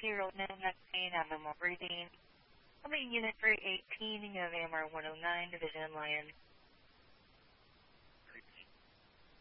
0 neck pain, abnormal breathing. Coming Unit 318 of AMR 109, Division Lion